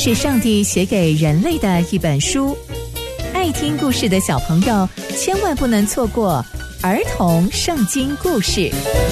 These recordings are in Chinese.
是上帝写给人类的一本书，爱听故事的小朋友千万不能错过儿童圣经故事。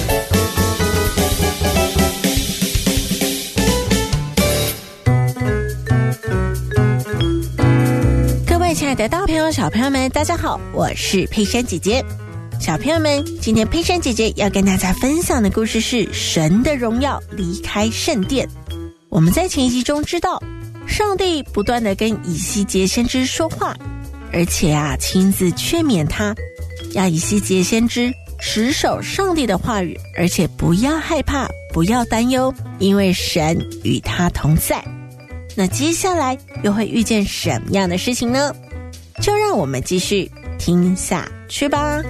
各位亲爱的大朋友小朋友们，大家好，我是佩珊姐姐。小朋友们，今天佩珊姐姐要跟大家分享的故事是神的荣耀离开圣殿。我们在前一集中知道，上帝不断地跟以西结先知说话，而且亲自劝勉他，要以西结先知持守上帝的话语，而且不要害怕，不要担忧，因为神与他同在。那接下来又会遇见什么样的事情呢？就让我们继续听下去吧。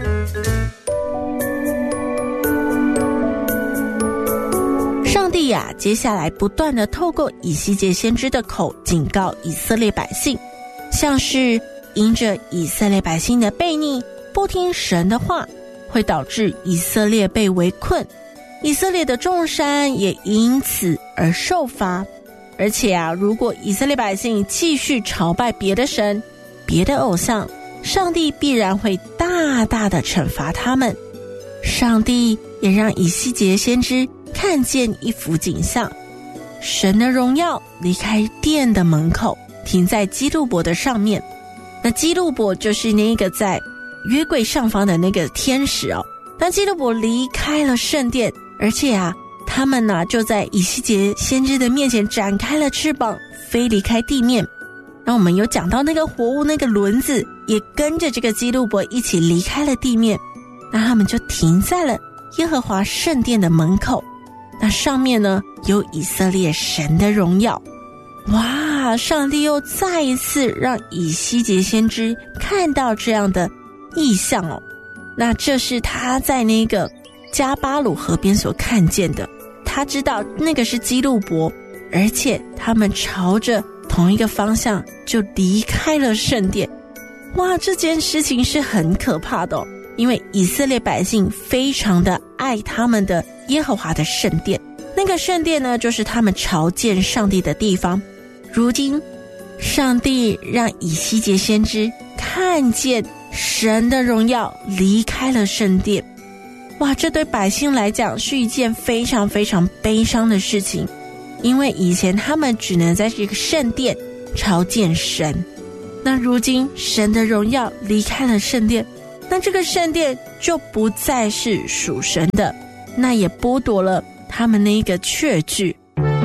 上帝接下来不断地透过以西结先知的口警告以色列百姓，像是因着以色列百姓的悖逆，不听神的话，会导致以色列被围困，以色列的众山也因此而受罚。而且如果以色列百姓继续朝拜别的神、别的偶像，上帝必然会大大的惩罚他们。上帝也让以西结先知看见一幅景象，神的荣耀离开殿的门口，停在基路伯的上面。那基路伯就是那个在约柜上方的那个天使哦。那基路伯离开了圣殿，而且他们就在以西结先知的面前展开了翅膀，飞离开地面。那我们有讲到那个活物，那个轮子也跟着这个基路伯一起离开了地面。那他们就停在了耶和华圣殿的门口。那上面呢有以色列神的荣耀。哇，上帝又再一次让以西结先知看到这样的异象哦。那这是他在那个加巴鲁河边所看见的，他知道那个是基路伯，而且他们朝着同一个方向就离开了圣殿。哇，这件事情是很可怕的哦，因为以色列百姓非常的爱他们的耶和华的圣殿，那个圣殿呢，就是他们朝见上帝的地方。如今上帝让以西结先知看见神的荣耀离开了圣殿。哇，这对百姓来讲是一件非常非常悲伤的事情，因为以前他们只能在这个圣殿朝见神，那如今神的荣耀离开了圣殿，那这个圣殿就不再是属神的，那也剥夺了他们那一个确据。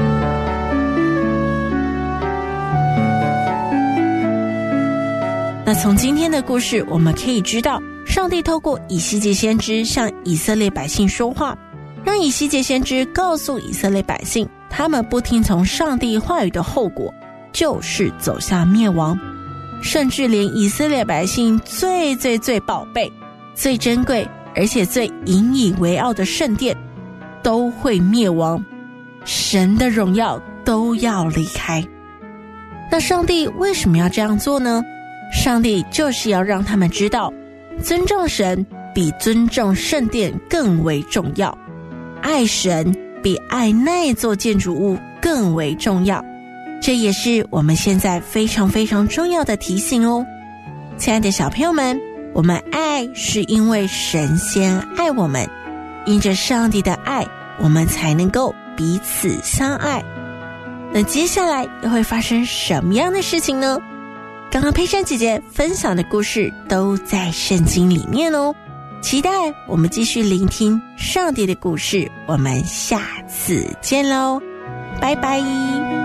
那从今天的故事我们可以知道，上帝透过以西结先知向以色列百姓说话，让以西结先知告诉以色列百姓，他们不听从上帝话语的后果就是走向灭亡，甚至连以色列百姓最宝贝、最珍贵而且最引以为傲的圣殿都会灭亡，神的荣耀都要离开。那上帝为什么要这样做呢？上帝就是要让他们知道，尊重神比尊重圣殿更为重要，爱神比爱那座建筑物更为重要。这也是我们现在非常非常重要的提醒哦。亲爱的小朋友们，我们爱是因为神先爱我们，因着上帝的爱，我们才能够彼此相爱。那接下来又会发生什么样的事情呢？刚刚佩珊姐姐分享的故事都在圣经里面哦，期待我们继续聆听上帝的故事，我们下次见喽，拜拜。